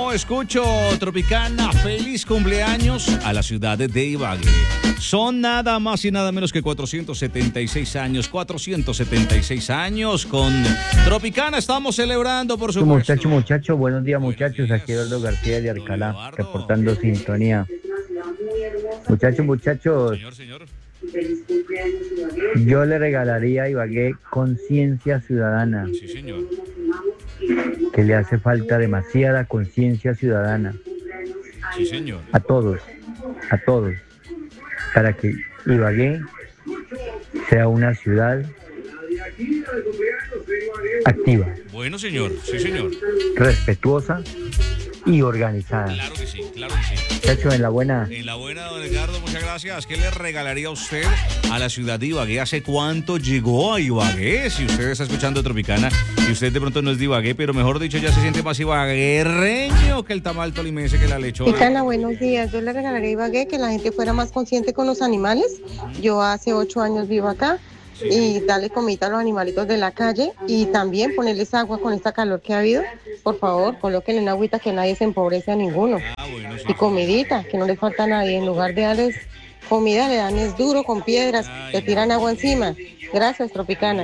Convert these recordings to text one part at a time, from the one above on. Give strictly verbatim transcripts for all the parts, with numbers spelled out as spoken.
yo escucho Tropicana. Feliz cumpleaños a la ciudad de Ibagué. Son nada más y nada menos que cuatrocientos setenta y seis años. cuatrocientos setenta y seis años con Tropicana. Estamos celebrando, por supuesto. Muchacho, muchacho, buenos días, muchachos. Buenos días. Aquí Eduardo García de Alcalá, reportando sintonía. Muchachos, muchachos. Señor, señor. Yo le regalaría a Ibagué conciencia ciudadana. Sí, señor. Que le hace falta demasiada conciencia ciudadana. Sí, señor. A todos, a todos. Para que Ibagué sea una ciudad activa. Bueno, señor. Sí, señor. Respetuosa y organizada. Claro que sí, claro que sí. Muchacho, en la buena. En la buena, don Edgardo, muchas gracias. ¿Qué le regalaría a usted a la ciudad de Ibagué? ¿Hace cuánto llegó a Ibagué? Si usted está escuchando Tropicana y usted de pronto no es de Ibagué, pero mejor dicho, ya se siente más ibaguerreño que el tamal tolimense, que la lechona. Tropicana, buenos días. Yo le regalaría a Ibagué que la gente fuera más consciente con los animales. Yo hace ocho años vivo acá. Y darle comida a los animalitos de la calle y también ponerles agua con esta calor que ha habido. Por favor, colóquenle una agüita que nadie se empobrece a ninguno. Ah, bueno, sí. Y comidita, que no les falta a nadie. En lugar de darles comida, le dan es duro con piedras, Ay, le tiran agua encima. Gracias, Tropicana.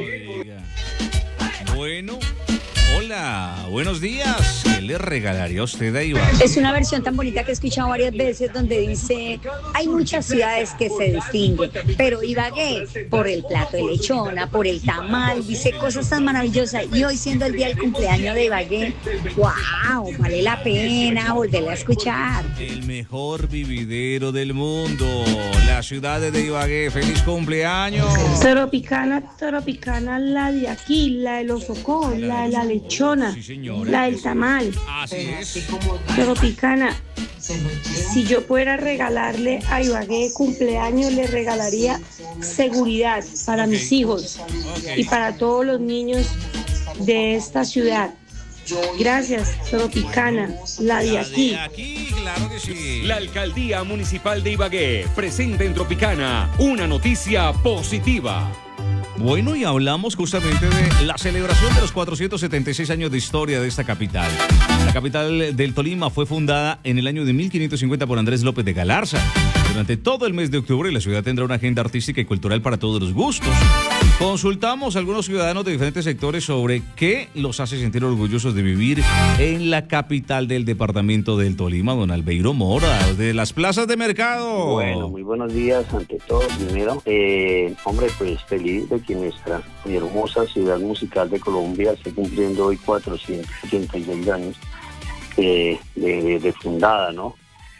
Bueno, hola, buenos días. ¿Qué le regalaría a usted a Ibagué? Es una versión tan bonita que he escuchado varias veces donde dice, hay muchas ciudades que se distinguen, pero Ibagué por el plato de lechona, por el tamal, dice cosas tan maravillosas. Y hoy siendo el día del cumpleaños de Ibagué, wow, vale la pena volverla a escuchar. El mejor vividero del mundo, la ciudad de Ibagué. ¡Feliz cumpleaños! Tropicana, Tropicana, la de aquí, la de los socón, la de la lechona, Sí, señora. la del tamal. Así es. Tropicana, si yo pudiera regalarle a Ibagué cumpleaños, le regalaría seguridad para Ok. mis hijos y para todos los niños de esta ciudad. Gracias, Tropicana, la de aquí. La de aquí, claro que sí. La Alcaldía Municipal de Ibagué presenta en Tropicana una noticia positiva. Bueno, y hablamos justamente de la celebración de los cuatrocientos setenta y seis años de historia de esta capital. La capital del Tolima fue fundada en el año de mil quinientos cincuenta por Andrés López de Galarza. Durante todo el mes de octubre, la ciudad tendrá una agenda artística y cultural para todos los gustos. Consultamos a algunos ciudadanos de diferentes sectores sobre qué los hace sentir orgullosos de vivir en la capital del departamento del Tolima, don Albeiro Mora, de las plazas de mercado. Bueno, muy buenos días ante todo. Primero, eh, hombre, pues feliz de que nuestra hermosa ciudad musical de Colombia esté cumpliendo hoy cuatrocientos ochenta y seis años eh, de, de, de fundada, ¿no?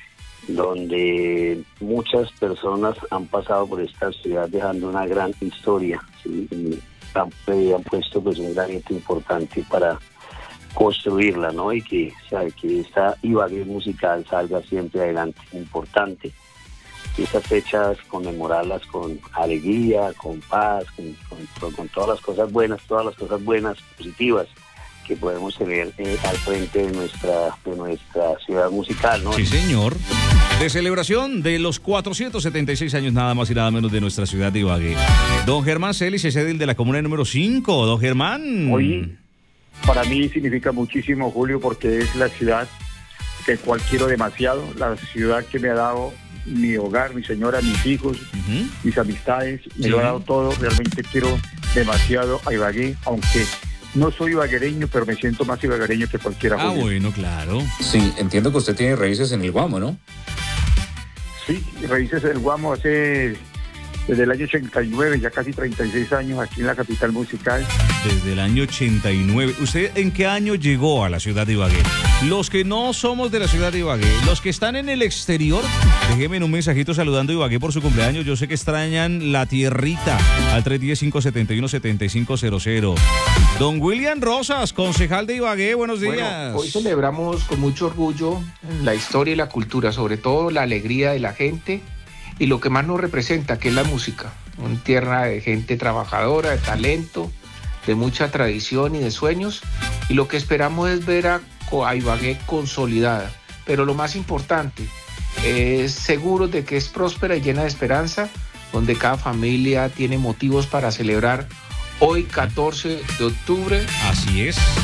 Donde muchas personas han pasado por esta ciudad dejando una gran historia, ¿sí? Y han, eh, han puesto pues un granito importante para construirla, ¿no? Y que, o sea, que esta Ibagué musical salga siempre adelante, importante. Y estas fechas conmemorarlas con alegría, con paz, con, con, con todas las cosas buenas, todas las cosas buenas, positivas que podemos tener eh, al frente de nuestra, de nuestra ciudad musical, ¿no? Sí, señor. De celebración de los cuatrocientos setenta y seis años nada más y nada menos de nuestra ciudad de Ibagué. Don Germán Celis es edil de la comuna número cinco. Don Germán. Hoy para mí significa muchísimo, Julio, porque es la ciudad que cual quiero demasiado, la ciudad que me ha dado mi hogar, mi señora, mis hijos, uh-huh. mis amistades, me sí. lo ha dado todo. Realmente quiero demasiado a Ibagué, aunque no soy ibaguereño, pero me siento más ibaguereño que cualquiera. Ah, Julio. Bueno, claro. Sí, entiendo que usted tiene raíces en el Guamo, ¿no? Sí, raíces en el Guamo hace desde el año ochenta y nueve, ya casi treinta y seis años aquí en la capital musical. Desde el año ochenta y nueve. ¿Usted en qué año llegó a la ciudad de Ibagué? Los que no somos de la ciudad de Ibagué, los que están en el exterior, déjenme un mensajito saludando a Ibagué por su cumpleaños. Yo sé que extrañan la tierrita al tres uno cero, cinco siete uno, siete cinco cero cero. Don William Rosas, concejal de Ibagué, buenos días. Bueno, hoy celebramos con mucho orgullo la historia y la cultura, sobre todo la alegría de la gente y lo que más nos representa, que es la música. Una tierra de gente trabajadora, de talento, de mucha tradición y de sueños, y lo que esperamos es ver a, a Ibagué consolidada, pero lo más importante es seguros de que es próspera y llena de esperanza, donde cada familia tiene motivos para celebrar hoy catorce de octubre. Así es.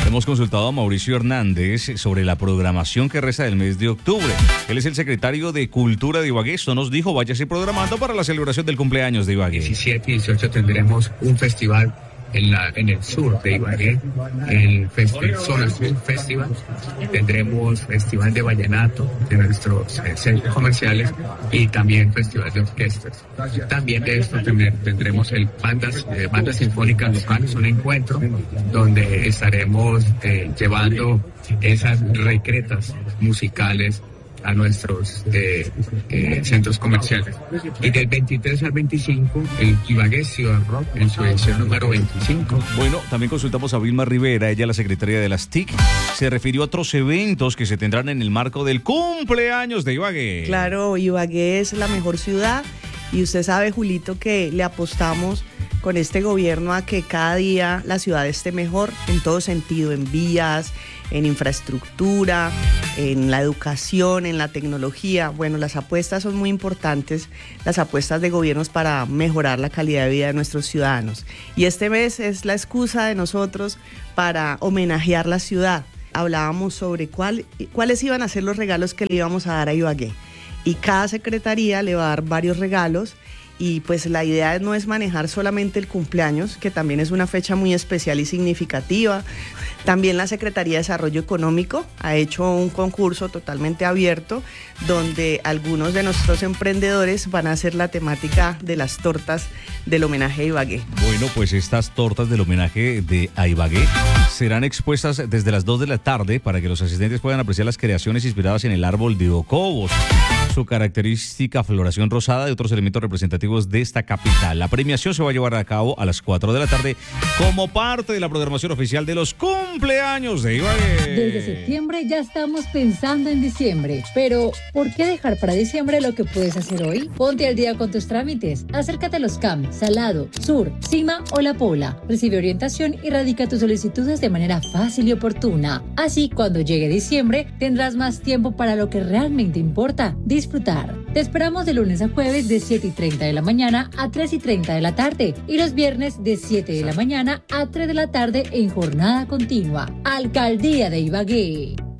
Hemos consultado a Mauricio Hernández sobre la programación que resta del mes de octubre. Él es el secretario de Cultura de Ibagué. Esto nos dijo, váyase programando para la celebración del cumpleaños de Ibagué. diecisiete y dieciocho tendremos un festival en, la, en el sur de Ibagué, el Festi- Zona Sur Festival. Tendremos festival de vallenato de nuestros eh, centros comerciales y también festival de orquestas. También de esto tener, tendremos el bandas, eh, bandas sinfónicas locales, un encuentro donde estaremos eh, llevando esas recretas musicales a nuestros eh, eh, centros comerciales. Y del veintitrés al veinticinco, el Ibagué Ciudad Rock en su edición número veinticinco. Bueno, también consultamos a Vilma Rivera, ella la secretaria de las T I C. Se refirió a otros eventos que se tendrán en el marco del cumpleaños de Ibagué. Claro, Ibagué es la mejor ciudad y usted sabe, Julito, que le apostamos con este gobierno a que cada día la ciudad esté mejor en todo sentido, en vías, en infraestructura, en la educación, en la tecnología. Bueno, las apuestas son muy importantes, las apuestas de gobiernos para mejorar la calidad de vida de nuestros ciudadanos. Y este mes es la excusa de nosotros para homenajear la ciudad. Hablábamos sobre cuál, cuáles iban a ser los regalos que le íbamos a dar a Ibagué. Y cada secretaría le va a dar varios regalos. Y pues la idea no es manejar solamente el cumpleaños, que también es una fecha muy especial y significativa. También la Secretaría de Desarrollo Económico ha hecho un concurso totalmente abierto donde algunos de nuestros emprendedores van a hacer la temática de las tortas del homenaje a Ibagué. Bueno, pues estas tortas del homenaje de a Ibagué serán expuestas desde las dos de la tarde para que los asistentes puedan apreciar las creaciones inspiradas en el árbol de Ocobos, su característica floración rosada y otros elementos representativos de esta capital. La premiación se va a llevar a cabo a las cuatro de la tarde como parte de la programación oficial de los cumpleaños de Ibagué. Desde septiembre ya estamos pensando en diciembre, pero ¿por qué dejar para diciembre lo que puedes hacer hoy? Ponte al día con tus trámites. Acércate a los C A M, Salado, Sur, Cima o La Pola. Recibe orientación y radica tus solicitudes de manera fácil y oportuna. Así, cuando llegue diciembre, tendrás más tiempo para lo que realmente importa, disfrutar. Te esperamos de lunes a jueves de siete y treinta de la mañana a tres y treinta de la tarde y los viernes de siete de la mañana a tres de la tarde en jornada continua. Alcaldía de Ibagué.